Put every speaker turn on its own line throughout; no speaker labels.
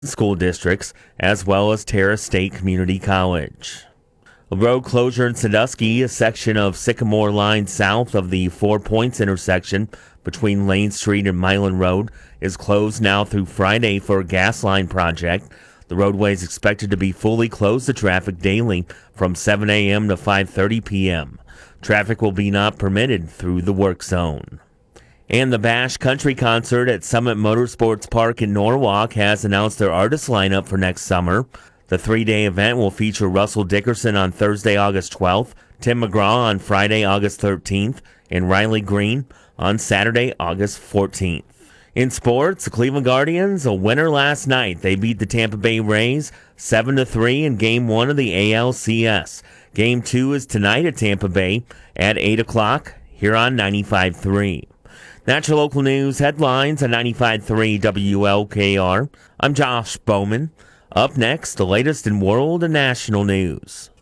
school districts, as well as Terrace State Community College. A road closure in Sandusky, a section of Sycamore Line south of the 4 Points intersection between Lane Street and Milan Road, is closed now through Friday for a gas line project. The roadway is expected to be fully closed to traffic daily from 7 a.m. to 5:30 p.m. Traffic will be not permitted through the work zone. And the Bash Country Concert at Summit Motorsports Park in Norwalk has announced their artist lineup for next summer. The 3-day event will feature Russell Dickerson on Thursday, August 12th, Tim McGraw on Friday, August 13th, and Riley Green on Saturday, August 14th. In sports, the Cleveland Guardians, a winner last night. They beat the Tampa Bay Rays 7-3 in Game 1 of the ALCS. Game 2 is tonight at Tampa Bay at 8 o'clock here on 95.3. That's your local news headlines on 95.3 WLKR. I'm Josh Bowman. Up next, the latest in world and national news.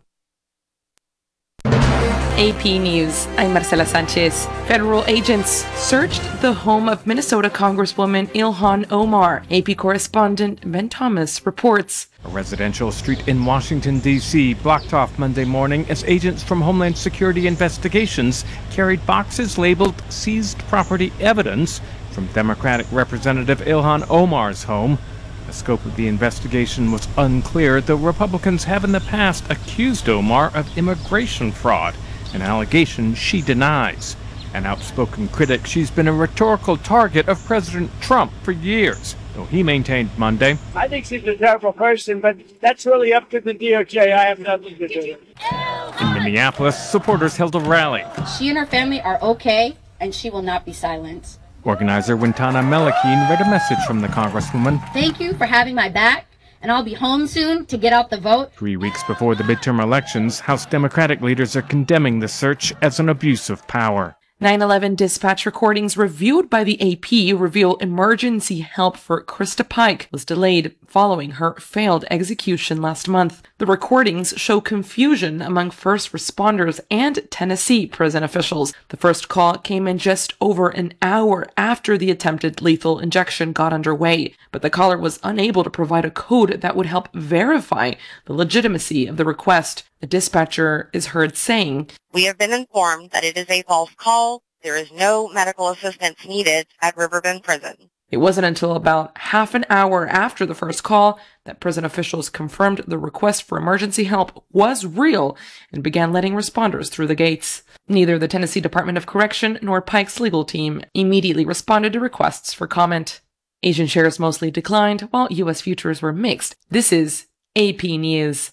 AP News. I'm Marcela Sanchez. Federal agents searched the home of Minnesota Congresswoman Ilhan Omar. AP correspondent Ben Thomas reports.
A residential street in Washington, D.C. blocked off Monday morning as agents from Homeland Security Investigations carried boxes labeled seized property evidence from Democratic Representative Ilhan Omar's home. The scope of the investigation was unclear, though Republicans have in the past accused Omar of immigration fraud, an allegation she denies. An outspoken critic, she's been a rhetorical target of President Trump for years, though he maintained Monday,
I think she's a terrible person, but that's really up to the DOJ. I have nothing to do with it.
In Minneapolis, supporters held a rally.
She and her family are okay, and she will not be silenced.
Organizer Wintana Melakine read a message from the Congresswoman.
Thank you for having my back, and I'll be home soon to get out the vote.
3 weeks before the midterm elections, House Democratic leaders are condemning the search as an abuse of power.
9/11 dispatch recordings reviewed by the AP reveal emergency help for Krista Pike was delayed following her failed execution last month. The recordings show confusion among first responders and Tennessee prison officials. The first call came in just over an hour after the attempted lethal injection got underway, but the caller was unable to provide a code that would help verify the legitimacy of the request. The dispatcher is heard saying,
"We have been informed that it is a false call. There is no medical assistance needed at Riverbend Prison."
It wasn't until about half an hour after the first call that prison officials confirmed the request for emergency help was real and began letting responders through the gates. Neither the Tennessee Department of Correction nor Pike's legal team immediately responded to requests for comment. Asian shares mostly declined, while U.S. futures were mixed. This is AP News.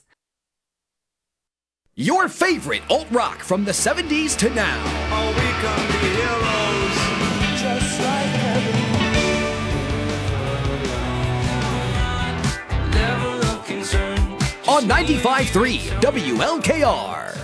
Your favorite alt-rock from the 70s to now.
Oh, we can be heroes, just like heaven. Level of concern.
On 95.3 WLKR.